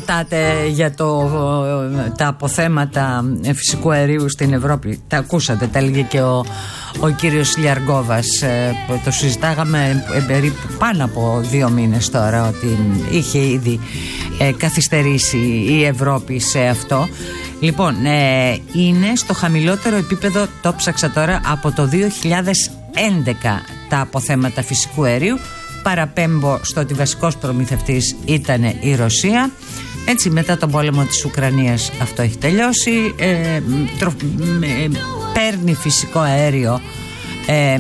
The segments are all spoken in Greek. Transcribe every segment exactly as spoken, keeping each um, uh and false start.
ρωτάτε για το, τα αποθέματα φυσικού αερίου στην Ευρώπη. Τα ακούσατε, τα έλεγε και ο, ο κύριος Λιαργόβας. Το συζητάγαμε περίπου πάνω από δύο μήνες τώρα, ότι είχε ήδη ε, καθυστερήσει η Ευρώπη σε αυτό. Λοιπόν, ε, είναι στο χαμηλότερο επίπεδο, το ψάξα τώρα, από το δύο χιλιάδες έντεκα τα αποθέματα φυσικού αερίου. Παραπέμπω στο ότι βασικός προμηθευτής ήταν η Ρωσία. Έτσι, μετά τον πόλεμο της Ουκρανίας αυτό έχει τελειώσει. ε, τρο, ε, παίρνει φυσικό αέριο ε,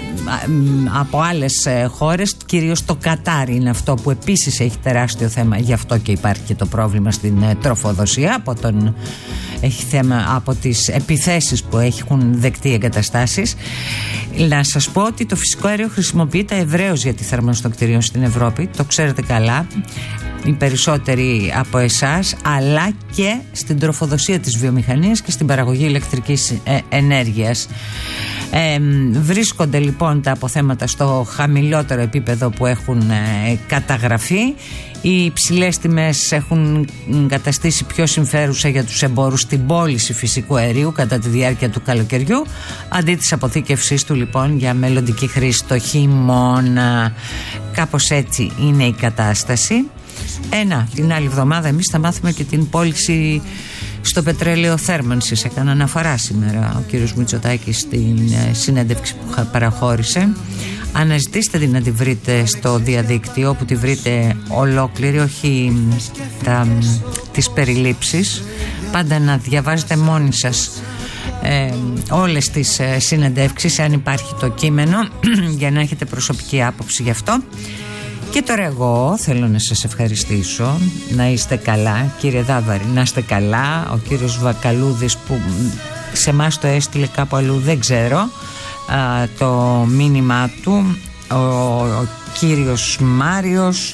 από άλλες χώρες, κυρίως το Κατάρ είναι αυτό που επίσης έχει τεράστιο θέμα, γι' αυτό και υπάρχει και το πρόβλημα στην τροφοδοσία, από, τον, έχει θέμα από τις επιθέσεις που έχουν δεκτεί εγκαταστάσεις. Να σας πω ότι το φυσικό αέριο χρησιμοποιείται ευρέως για τη θέρμανση των κτηρίων στην Ευρώπη, το ξέρετε καλά οι περισσότεροι από εσάς, αλλά και στην τροφοδοσία της βιομηχανίας και στην παραγωγή ηλεκτρικής ε, ενέργειας. Ε, βρίσκονται λοιπόν τα αποθέματα στο χαμηλότερο επίπεδο που έχουν ε, καταγραφεί. Οι υψηλές τιμές έχουν καταστήσει πιο συμφέρουσα για τους εμπόρους την πώληση φυσικού αερίου κατά τη διάρκεια του καλοκαιριού, αντί της αποθήκευσής του λοιπόν για μελλοντική χρήση το χειμώνα. Κάπως έτσι είναι η κατάσταση. Ένα, την άλλη εβδομάδα εμείς θα μάθουμε και την πώληση στο πετρέλαιο θέρμανσης. Έκανε αναφορά σήμερα ο κύριος Μητσοτάκης στην συνέντευξη που παραχώρησε. Αναζητήστε την να τη βρείτε στο διαδίκτυο, όπου τη βρείτε ολόκληρη, όχι τα, τις περιλήψεις. Πάντα να διαβάζετε μόνοι σας ε, όλες τις ε, συνεντεύξεις, αν υπάρχει το κείμενο, για να έχετε προσωπική άποψη γι' αυτό. Και τώρα εγώ θέλω να σας ευχαριστήσω. Να είστε καλά, κύριε Δάβαρη, να είστε καλά. Ο κύριος Βακαλούδης που σε εμάς το έστειλε κάπου αλλού, δεν ξέρω α, το μήνυμά του. Ο, ο κύριος Μάριος,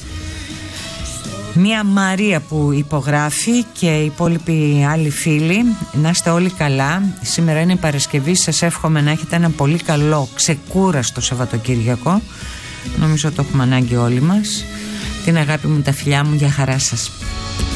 μία Μαρία που υπογράφει και οι υπόλοιποι άλλοι φίλοι. Να είστε όλοι καλά. Σήμερα είναι η Παρασκευή. Σας εύχομαι να έχετε ένα πολύ καλό, ξεκούραστο Σαββατοκύριακο. Νομίζω το έχουμε ανάγκη όλοι μας. Την αγάπη μου, τα φιλιά μου, για χαρά σας.